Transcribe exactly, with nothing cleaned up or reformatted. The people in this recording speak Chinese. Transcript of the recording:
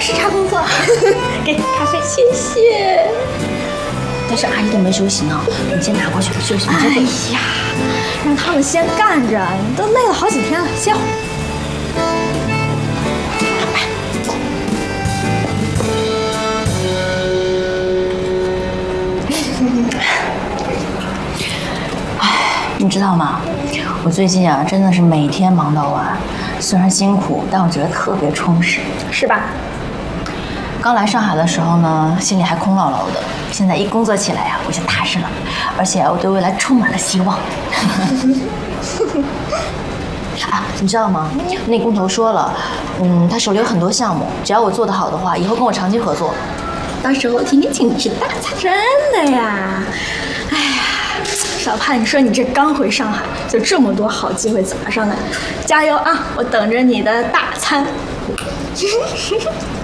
时差工作，给咖啡， 谢谢。 但是阿姨都没休息呢，你先拿过去休息。 哎呀，让他们先干着，你都累了好几天了，歇会儿。 哎，你知道吗？我最近啊，真的是每天忙到晚，虽然辛苦，但我觉得特别充实， 是吧？ 刚来上海的时候呢，心里还空落落的，现在一工作起来呀、啊，我就踏实了，而且我对未来充满了希望。啊，你知道吗？那工头说了，嗯，他手里有很多项目，只要我做得好的话，以后跟我长期合作，到时候我天天请你吃大餐。 真的呀？哎呀，小盼，你说你这刚回上海，就这么多好机会砸上来，加油啊！我等着你的大餐。